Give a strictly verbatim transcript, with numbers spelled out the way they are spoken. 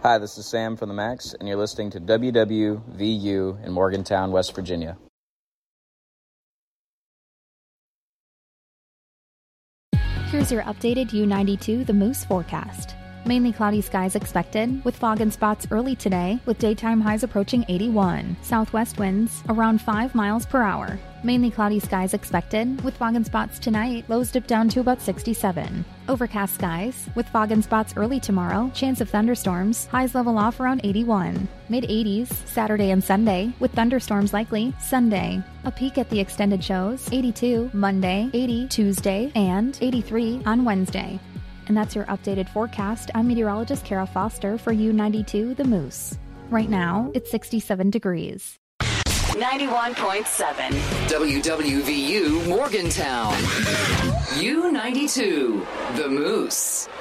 Hi, this is Sam from the Max, and you're listening to W W V U in Morgantown, West Virginia. Here's your updated U ninety-two The Moose forecast. Mainly cloudy skies expected, with fog and spots early today, with daytime highs approaching eighty-one. Southwest winds around five miles per hour. Mainly cloudy skies expected, with fog and spots tonight, lows dip down to about sixty-seven. Overcast skies, with fog and spots early tomorrow, chance of thunderstorms, highs level off around eighty-one. mid-eighties, Saturday and Sunday, with thunderstorms likely, Sunday. A peek at the extended shows, eighty-two, Monday, eighty, Tuesday, and eighty-three on Wednesday. And that's your updated forecast. I'm meteorologist Kara Foster for U ninety-two The Moose. Right now, it's sixty-seven degrees. ninety-one point seven W W V U Morgantown. U ninety-two The Moose.